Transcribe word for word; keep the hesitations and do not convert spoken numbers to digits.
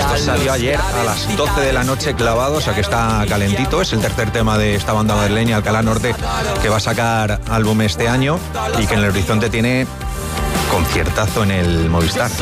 Esto salió ayer a las doce de la noche clavado, o sea que está calentito. Es el tercer tema de esta banda madrileña, Alcalá Norte, que va a sacar álbum este año y que en el horizonte tiene conciertazo en el Movistar.